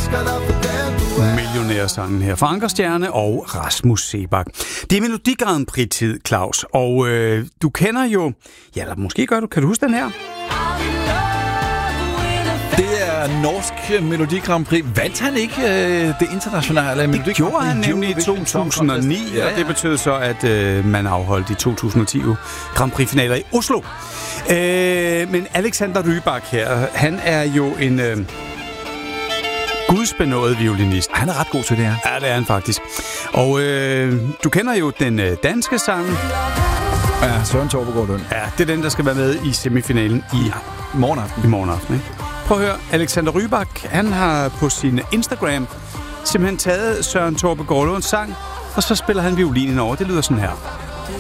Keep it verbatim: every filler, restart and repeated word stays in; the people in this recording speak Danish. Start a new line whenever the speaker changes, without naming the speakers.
Millionærsangen her fra Anker Stjerne og Rasmus Seebach. Det er Melodi Grand Prix-tid, Claus, og øh, du kender jo... Ja, eller måske gør du. Kan du huske den her?
Det er norsk Melodi Grand Prix. Vandt han ikke øh, det internationale Melodi Grand Prix?
Det gjorde han nemlig i to tusind og ni, ja, ja. Og det betød så, at øh, man afholdt de to tusind og ti Grand Prix-finaler i Oslo. Øh, men Alexander Rybak her, han er jo en... Øh, gudsbenået violinist.
Han er ret god til det her.
Ja, det er han faktisk. Og øh, du kender jo den øh, danske sang.
Ja, Søren Torpegaard Lund.
Ja, det er den, der skal være med i semifinalen i
ja, morgen aften.
I morgen aften, ikke? Prøv at høre, Alexander Rybak, han har på sin Instagram simpelthen taget Søren Torpegaard Lunds sang, og så spiller han violinen over. Det lyder sådan her.